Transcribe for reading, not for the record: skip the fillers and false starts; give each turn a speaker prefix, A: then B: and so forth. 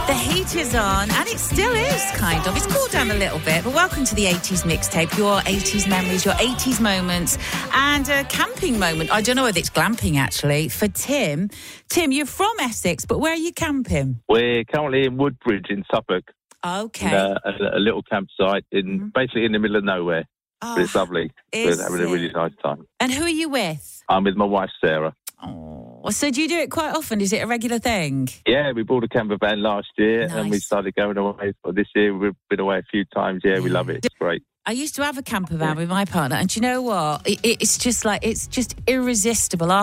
A: The heat is on, and it still is, kind of. It's cooled down a little bit, but welcome to the 80s mixtape, your 80s memories, your 80s moments, and a camping moment. I don't know whether it's glamping, actually, for Tim. Tim, you're from Essex, but where are you camping?
B: We're currently in Woodbridge in Suffolk.
A: Okay.
B: A little campsite basically in the middle of nowhere. But it's lovely. We're having a really nice time.
A: And who are you with?
B: I'm with my wife, Sarah.
A: Oh, so do you do it quite often? Is it a regular thing?
B: Yeah, we bought a camper van last year and we started going away. But this year we've been away a few times. Yeah, we love it. It's great.
A: I used to have a camper van with my partner, and do you know what? It's just irresistible.